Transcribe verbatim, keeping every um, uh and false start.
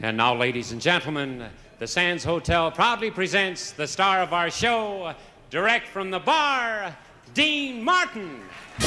And now, ladies and gentlemen, the Sands Hotel proudly presents the star of our show, direct from the bar, Dean Martin.